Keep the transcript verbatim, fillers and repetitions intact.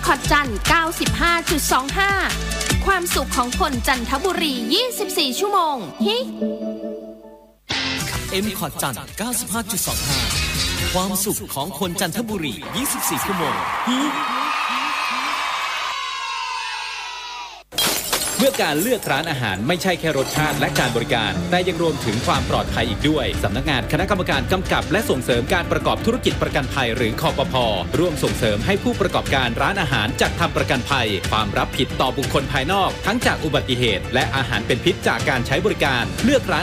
คอร์ดจัน เก้าสิบห้าจุดสองห้า ความสุขของคนจันทบุรียี่สิบสี่ชั่วโมงฮิเอ็ม คอร์ดจัน เก้าสิบห้าจุดสองห้า ความสุขของคนจันทบุรียี่สิบสี่ชั่วโมงฮิเมื่อการเลือกร้านอาหารไม่ใช่แค่รสชาติและการบริการแต่ยังรวมถึงความปลอดภัยอีกด้วยสำนักงานคณะกรรมการกำกับและส่งเสริมการประกอบธุรกิจประกันภัยหรือคปภ.ร่วมส่งเสริมให้ผู้ประกอบการร้านอาหารจัดทำประกันภัยความรับผิดต่อบุคคลภายนอกทั้งจากอุบัติเหตุและอาหารเป็นพิษจากการใช้บริการเลือกร้าน